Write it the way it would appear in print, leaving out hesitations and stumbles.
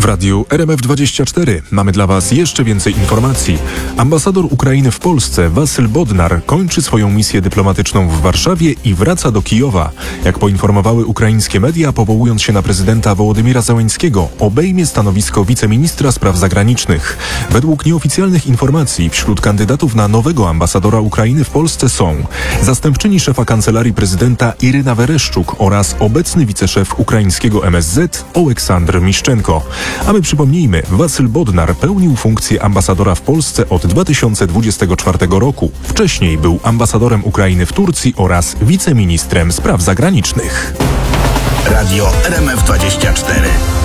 W radiu RMF24 mamy dla Was jeszcze więcej informacji. Ambasador Ukrainy w Polsce, Wasyl Bodnar, kończy swoją misję dyplomatyczną w Warszawie i wraca do Kijowa. Jak poinformowały ukraińskie media, powołując się na prezydenta Wołodymyra Zełenskiego, obejmie stanowisko wiceministra spraw zagranicznych. Według nieoficjalnych informacji wśród kandydatów na nowego ambasadora Ukrainy w Polsce są zastępczyni szefa kancelarii prezydenta Iryna Wereszczuk oraz obecny wiceszef ukraińskiego MSZ Oleksandr Miszczenko. A my przypomnijmy, Wasyl Bodnar pełnił funkcję ambasadora w Polsce od 2024 roku. Wcześniej był ambasadorem Ukrainy w Turcji oraz wiceministrem spraw zagranicznych. Radio RMF24.